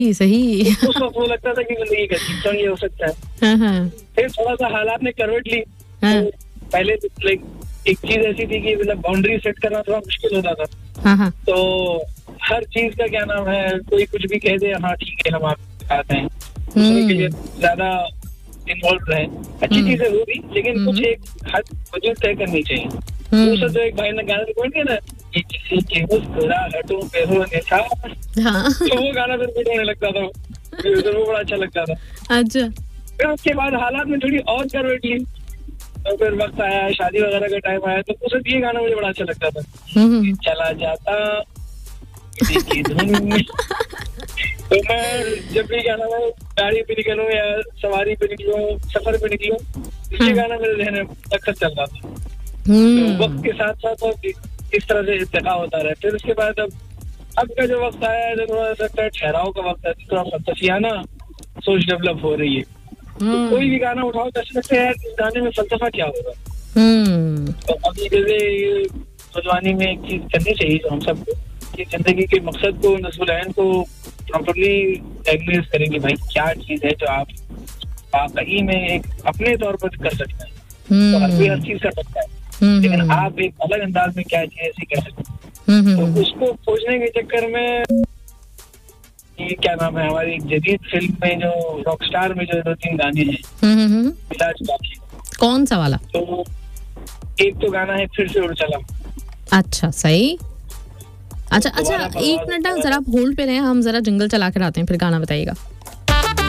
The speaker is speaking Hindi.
सही। उस वक्त वो लगता था कि जिंदगी का जीवन ये हो सकता है। फिर थोड़ा सा हालात ने करवट ली। तो पहले लाइक एक चीज ऐसी थी कि मतलब बाउंड्री सेट करना थोड़ा मुश्किल होता था। तो हर चीज का क्या नाम है, कोई कुछ भी कह दे, हाँ ठीक है हम आपके साथ हैं, दूसरों के लिए ज्यादा इन्वॉल्व रहे। अच्छी चीजें होगी, लेकिन कुछ एक हद वजूद तय करनी चाहिए। दूसरा जो एक भाई ने गाना रिकॉर्ड किया ना, कि किसी के मुस्कुराहटों पे हो निशान, तो वो गाना फिर मुझे होने लगता था, वो बड़ा अच्छा लगता था। अच्छा। फिर उसके बाद हालात में थोड़ी और करवट ली, तो फिर वक्त आया, शादी वगैरह का टाइम आया, तो उस ये गाना मुझे बड़ा अच्छा लगता था। चला जाता किसी की धुन में। तो मैं जब भी गाना मैं गाड़ी पे निकलूं या सवारी पे निकलूं, सफर पे निकलूं, ये गाना मेरे जहन में अक्सर चल रहा था। तो वक्त के साथ साथ इस तरह से इत्तेफाक होता रहा। फिर उसके बाद अब का जो वक्त आया है, थोड़ा सा ठहराव का वक्त है, थोड़ा फलसफियाना सोच डेवलप हो रही है। तो कोई भी गाना उठाओ तो ऐसा लगता है यार इस गाने में फलसफा क्या होगा। तो अभी जैसे नौजवानी में एक चीज करनी चाहिए जो हम सबको, कि जिंदगी के मकसद को, नस्ल को प्रॉपरली डायग्नोज करेंगे भाई क्या चीज है जो आप वाकई में एक अपने तौर पर कर सकते हैं। तो हर कोई हर चीज कर सकता है, लेकिन आप एक अलग अंदाज में क्या चीज ऐसी कर सकते हैं। तो उसको खोजने के चक्कर में ये क्या नाम है, हमारी एक जदीद फिल्म में जो रॉकस्टार में जो 2-3 गाने हैं, मिजाज बाकी। कौन सा वाला? तो एक तो गाना है फिर से उड़ चला। अच्छा, सही। अच्छा, एक मिनट जरा आप होल्ड पे रहे, हम जरा जिंगल चला कर आते हैं, फिर गाना बताइएगा।